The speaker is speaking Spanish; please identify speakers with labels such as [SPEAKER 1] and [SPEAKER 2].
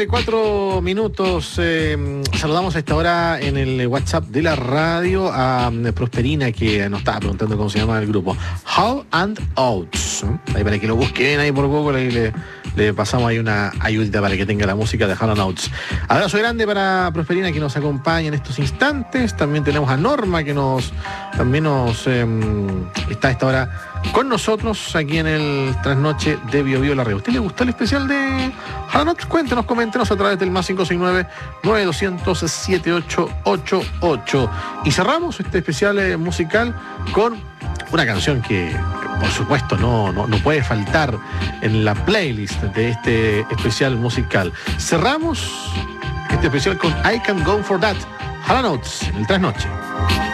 [SPEAKER 1] 4 minutos. Saludamos a esta hora en el WhatsApp de la radio a Prosperina, que nos estaba preguntando cómo se llama el grupo. How and Oates. Ahí para que lo busquen ahí por Google, ahí le pasamos ahí una ayudita para que tenga la música de How and Oates. Abrazo grande para Prosperina, que nos acompaña en estos instantes. También tenemos a Norma, que también está a esta hora con nosotros aquí en el Trasnoche de Bio Bio La Red. ¿A usted le gustó el especial de Hanout? Cuéntenos, coméntenos a través del más 569-9200-7888. Y cerramos este especial musical con una canción que, por supuesto, no puede faltar en la playlist de este especial musical. Cerramos este especial con I Can Go For That, Hanout, en el Trasnoche.